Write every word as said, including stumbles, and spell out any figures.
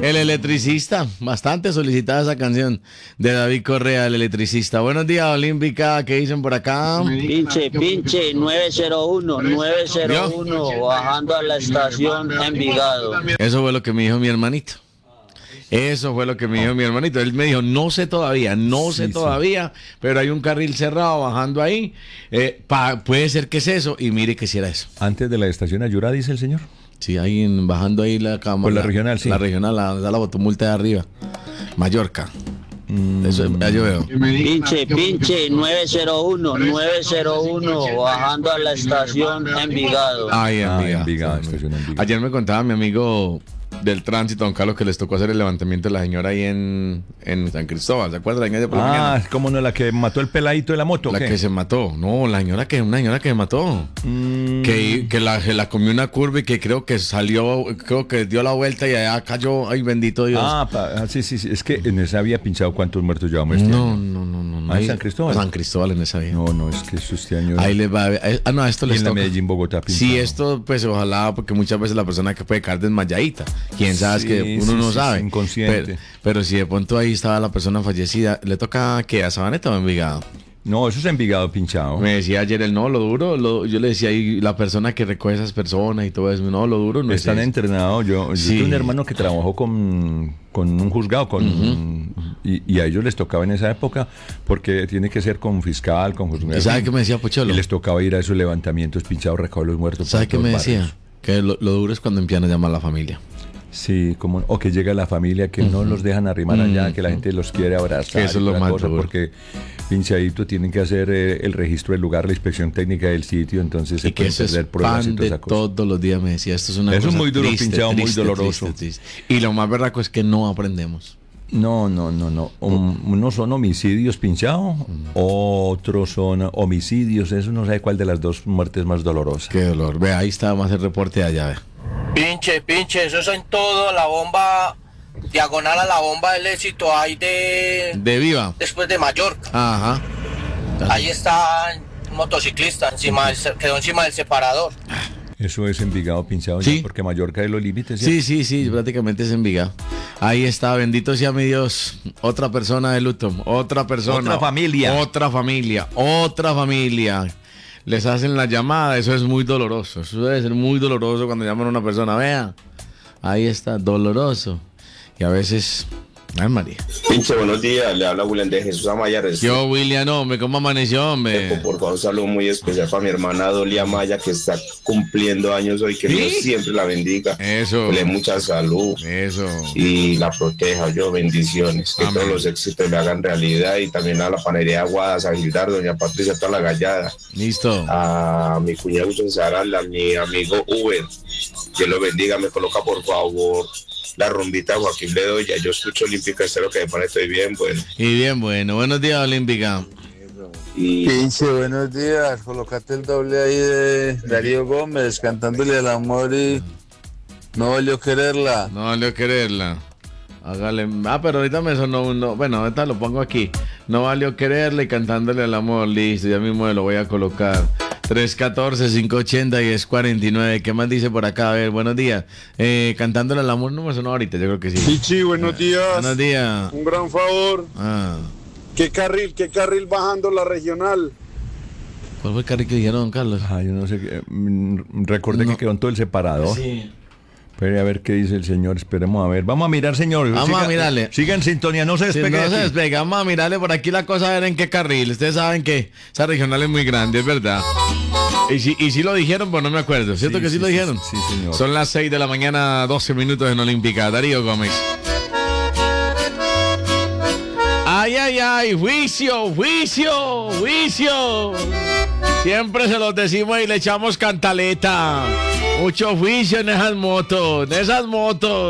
El electricista, bastante solicitada esa canción de David Correa, el electricista. Buenos días, Olímpica, ¿qué dicen por acá? Pinche, pinche, nueve cero uno, nueve cero uno, bajando a la estación Envigado. Eso fue lo que me dijo mi hermanito. Eso fue lo que me dijo mi hermanito. Él me dijo, no sé todavía, no sé sí, todavía, sí. pero hay un carril cerrado bajando ahí. Eh, pa, puede ser que es eso, y mire que si era eso. Antes de la estación Ayurá, dice el señor. Sí, ahí en, bajando ahí la cámara. Por la regional, sí. La regional, la, la, la botomulta de arriba. Mallorca. Mm. Eso ya yo veo. Pinche, pinche, nueve cero uno, nueve cero uno, bajando a la estación Envigado. Ay, Envigado. Ah, Envigado, estación Envigado. Ayer me contaba mi amigo del tránsito, don Carlos, que les tocó hacer el levantamiento de la señora ahí en, en San Cristóbal, ¿se acuerdan? Ah, ¿cómo no? La que mató el peladito de la moto. La ¿qué? que se mató, no, la señora que una señora que se mató, mm. que, que la, que la comió una curva y que creo que salió, creo que dio la vuelta y allá cayó, ay bendito Dios. Ah, pa, sí, sí, sí, es que en esa había pinchado cuántos muertos llevamos este no, año. No, no, no, no. ¿Ah, en San Cristóbal? San Cristóbal en esa vía. No, no, es que eso este año. Ahí les va a ver. Ah, no, esto les en la toca. Medellín, Bogotá, pinchado. Sí, esto, pues ojalá, porque muchas veces la persona que puede caer desmayadita, quién sabe, sí, es que uno sí, no sí, sabe. Inconsciente. Pero, pero si de pronto ahí estaba la persona fallecida, ¿le toca qué? ¿A Sabaneta o a Envigado? No, eso es Envigado pinchado. Me decía ayer el no, lo duro, lo, yo le decía ahí la persona que recoge esas personas y todo eso, no, lo duro no están es entrenados. Yo, yo sí. tengo un hermano que trabajó con, con un juzgado con uh-huh. y, y a ellos les tocaba en esa época porque tiene que ser con fiscal, con juzgado. ¿Sabe qué me decía Pocholo? Y les tocaba ir a esos levantamientos pinchados, recoger los muertos. ¿Sabe qué me decía? Barrios. Que lo, lo duro es cuando empiezan a llamar a la familia. Sí, como, o que llega la familia, que uh-huh. no los dejan arrimar allá, uh-huh. que la gente los quiere abrazar. Eso es lo más duro. Porque pinchadito tienen que hacer eh, el registro del lugar, la inspección técnica del sitio, entonces se y que pueden perder pruebas y toda esa cosa. Todos los días me decía, esto es una Eso cosa es muy duro, triste, pinchado, triste, muy doloroso. Triste, triste. Y lo más berraco es que no aprendemos. No, no, no, no. Um, unos son homicidios pinchados, uh-huh. otros son homicidios. Eso no sabe cuál de las dos muertes más dolorosas. Qué dolor. Ve, ahí está más el reporte de allá, ve. Pinche, pinche, eso es en todo, la bomba, diagonal a la bomba del éxito, hay de... De Viva. Después de Mallorca. Ajá. Ahí está un motociclista, encima del, quedó encima del separador. Eso es Envigado pinchado, ¿sí? Ya, porque Mallorca es los límites. ¿cierto? Sí, sí, sí, prácticamente es Envigado. Ahí está, bendito sea mi Dios. Otra persona de luto, otra persona. Otra familia. Otra familia, otra familia. Les hacen la llamada, eso es muy doloroso. Eso debe ser muy doloroso cuando llaman a una persona. Vea, ahí está, doloroso. Y a veces... Ay, María. Pinche, buenos días, le habla William de Jesús Amaya. Yo, William, hombre, ¿cómo amaneció, hombre? Por favor, un saludo muy especial para mi hermana Dolly Amaya, que está cumpliendo años hoy, que ¿sí? Dios siempre la bendiga. Eso. Le dé mucha salud. Eso. Y la proteja, yo, bendiciones. Que amén. Todos los éxitos le hagan realidad. Y también a la panadería Aguadas, a Gildar, doña Patricia, toda la gallada. Listo. A mi cuñado Saral, a mi amigo Uber, que lo bendiga, me coloca por favor la rumbita Joaquín Bedoya. Yo escucho Olímpica, espero que me pone, estoy bien, bueno. Y bien, bueno. Buenos días, Olímpica. Y... Pinche, buenos días. Colocate el doble ahí de Darío Gómez, cantándole al amor y no valió quererla. No valió quererla. Hágale. Ah, pero ahorita me sonó uno. Bueno, ahorita lo pongo aquí. No valió quererla y cantándole al amor. Listo, ya mismo lo voy a colocar. tres uno cuatro, cinco ocho cero, diez cuarenta y nueve. ¿Qué más dice por acá? A ver, buenos días. Eh, cantándole al amor no me sonó ahorita, yo creo que sí. Pichi, buenos días. Buenos días. Un gran favor. Ah. ¿Qué carril, qué carril bajando la regional? ¿Cuál fue el carril que dijeron, don Carlos? Ah, yo no sé qué. Recordé no. que quedó en todo el separador. Sí. Espere a ver qué dice el señor, esperemos a ver. Vamos a mirar, señor. Vamos siga, a mirarle. Siga en sintonía, no se despegue. Sí, no se despegue, vamos a mirarle por aquí la cosa, a ver en qué carril. Ustedes saben que esa regional es muy grande, es verdad. Y si, y si lo dijeron, pues no me acuerdo. ¿Cierto sí, que sí, sí lo dijeron? Sí, sí, señor. Son las seis de la mañana, doce minutos en Olímpica. Darío Gómez. Ay, ay, ay, juicio, juicio, juicio. Siempre se los decimos y le echamos cantaleta. Mucho juicio en esas motos, en esas motos.